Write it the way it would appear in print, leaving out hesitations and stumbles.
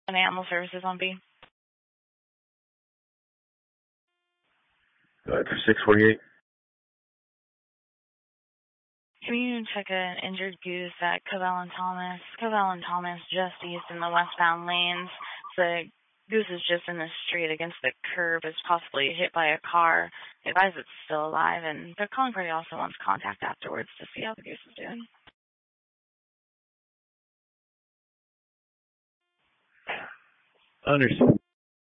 and Animal Services on B. Go ahead for 648. Can you check an injured goose at Covell and Thomas? Covell and Thomas just east in the westbound lanes. The goose is just in the street against the curb. Is possibly hit by a car. They advise it's still alive, and the calling party also wants contact afterwards to see how the goose is doing. Understood.